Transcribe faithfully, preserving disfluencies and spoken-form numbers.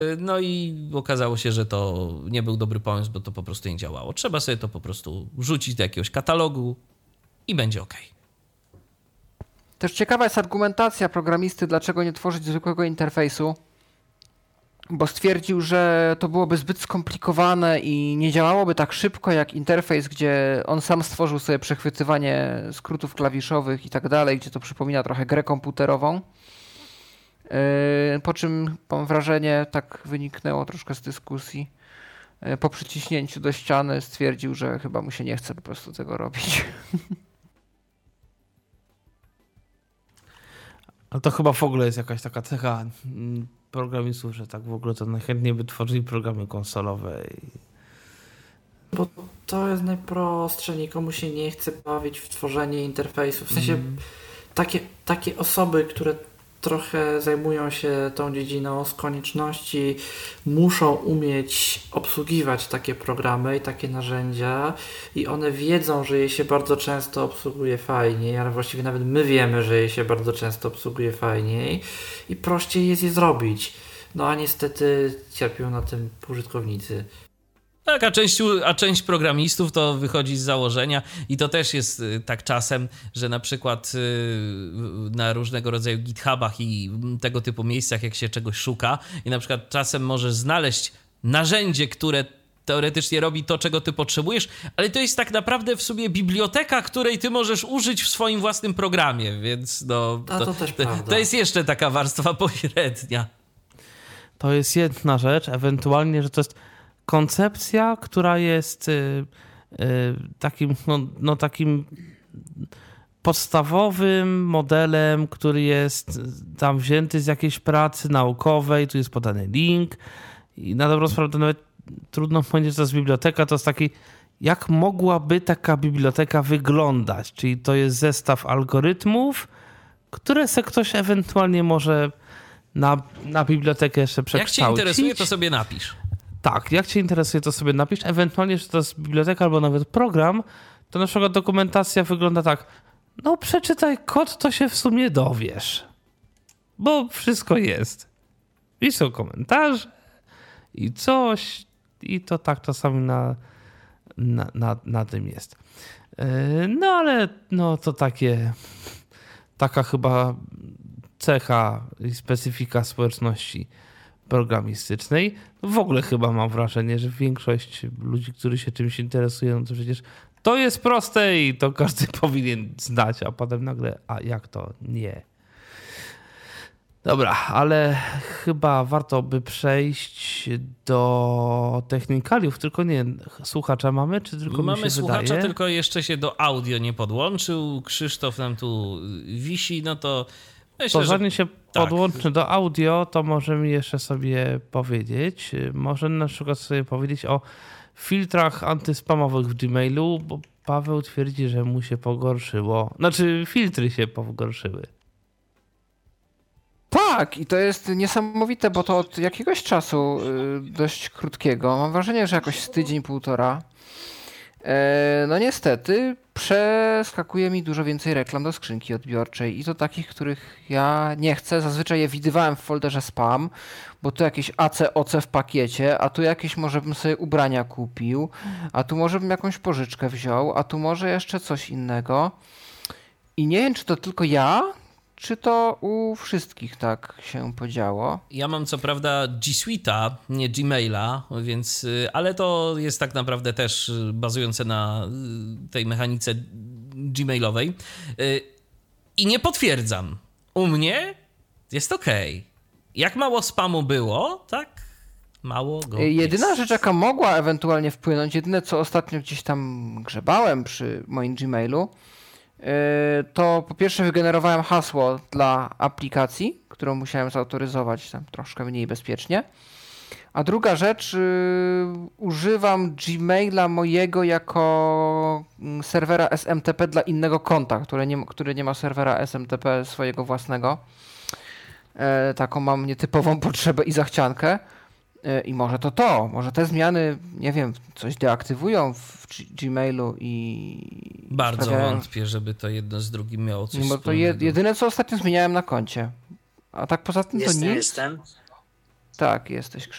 No i okazało się, że to nie był dobry pomysł, bo to po prostu nie działało. Trzeba sobie to po prostu wrzucić do jakiegoś katalogu i będzie ok. Też ciekawa jest argumentacja programisty, dlaczego nie tworzyć zwykłego interfejsu, bo stwierdził, że to byłoby zbyt skomplikowane i nie działałoby tak szybko jak interfejs, gdzie on sam stworzył sobie przechwytywanie skrótów klawiszowych i tak dalej, gdzie to przypomina trochę grę komputerową. Po czym mam wrażenie, tak wyniknęło troszkę z dyskusji, po przyciśnięciu do ściany stwierdził, że chyba mu się nie chce po prostu tego robić. Ale to chyba w ogóle jest jakaś taka cecha programistów, że tak w ogóle to najchętniej by tworzyli programy konsolowe. I... Bo to jest najprostsze, nikomu się nie chce bawić w tworzenie interfejsów. W sensie mm. takie, takie osoby, które trochę zajmują się tą dziedziną, z konieczności muszą umieć obsługiwać takie programy i takie narzędzia i one wiedzą, że je się bardzo często obsługuje fajniej, ale właściwie nawet my wiemy, że je się bardzo często obsługuje fajniej i prościej jest je zrobić. No a niestety cierpią na tym użytkownicy. Tak, a część, a część programistów to wychodzi z założenia i to też jest tak czasem, że na przykład na różnego rodzaju GitHubach i tego typu miejscach, jak się czegoś szuka i na przykład czasem możesz znaleźć narzędzie, które teoretycznie robi to, czego ty potrzebujesz, ale to jest tak naprawdę w sumie biblioteka, której ty możesz użyć w swoim własnym programie, więc no... To, to, też to, to jest jeszcze taka warstwa pośrednia. To jest jedna rzecz, ewentualnie, że to jest koncepcja, która jest y, y, takim, no, no, takim podstawowym modelem, który jest tam wzięty z jakiejś pracy naukowej, tu jest podany link i na dobrą sprawę to nawet trudno powiedzieć, że to jest biblioteka, to jest taki, jak mogłaby taka biblioteka wyglądać, czyli to jest zestaw algorytmów, które se ktoś ewentualnie może na, na bibliotekę jeszcze przekształcić. Jak cię interesuje, to sobie napisz. Tak, jak cię interesuje, to sobie napisz. Ewentualnie, że to jest biblioteka albo nawet program, to na przykład dokumentacja wygląda tak. No przeczytaj kod, to się w sumie dowiesz. Bo wszystko jest. I są komentarze i coś i to tak czasami na, na, na, na tym jest. No ale no to takie taka chyba cecha i specyfika społeczności programistycznej. W ogóle chyba mam wrażenie, że większość ludzi, którzy się czymś interesują, no to przecież to jest proste i to każdy powinien znać, a potem nagle, a jak to? Nie. Dobra, ale chyba warto by przejść do technikaliów, tylko nie, słuchacza mamy, czy tylko mamy mi się słuchacza, wydaje? tylko jeszcze się do audio nie podłączył. Krzysztof nam tu wisi, no to myślę, to zanim się tak. podłączy do audio, to możemy jeszcze sobie powiedzieć, może na przykład sobie powiedzieć o filtrach antyspamowych w Gmailu, bo Paweł twierdzi, że mu się pogorszyło. Znaczy filtry się pogorszyły. Tak, i to jest niesamowite, bo to od jakiegoś czasu dość krótkiego, mam wrażenie, że jakoś z tydzień, półtora, no niestety przeskakuje mi dużo więcej reklam do skrzynki odbiorczej i to takich, których ja nie chcę. Zazwyczaj je widywałem w folderze spam, bo tu jakieś A C O C w pakiecie, a tu jakieś może bym sobie ubrania kupił, a tu może bym jakąś pożyczkę wziął, a tu może jeszcze coś innego. I nie wiem, czy to tylko ja, czy to u wszystkich tak się podziało? Ja mam co prawda G Suite'a, nie Gmaila, więc, ale to jest tak naprawdę też bazujące na tej mechanice gmailowej. I nie potwierdzam. U mnie jest okej. Jak mało spamu było, tak mało go Jedyna jest. rzecz, jaka mogła ewentualnie wpłynąć, jedyne co ostatnio gdzieś tam grzebałem przy moim Gmailu, to po pierwsze wygenerowałem hasło dla aplikacji, którą musiałem zautoryzować tam troszkę mniej bezpiecznie. A druga rzecz, yy, używam Gmaila mojego jako serwera S M T P dla innego konta, które nie, który nie ma serwera S M T P swojego własnego. E, taką mam nietypową potrzebę i zachciankę. E, I może to to, może te zmiany, nie wiem, coś deaktywują w Gmailu i... Bardzo sprawiają... wątpię, żeby to jedno z drugim miało coś Bo to je, jedyne, co ostatnio zmieniałem na koncie. A tak poza tym to Jestem, nic. jestem. Tak, jesteś